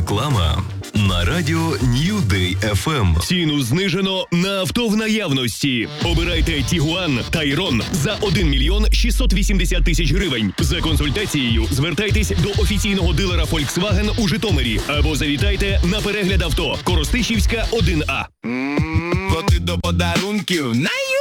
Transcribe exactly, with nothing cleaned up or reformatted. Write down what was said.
Реклама на радіо New Day еф ем. Ціну знижено на авто в наявності. Обирайте Тігуан Тайрон за один мільйон шістсот вісімдесят тисяч гривень. За консультацією звертайтесь до офіційного дилера Volkswagen у Житомирі або завітайте на перегляд авто Коростишівська один А. Коти до подарунків най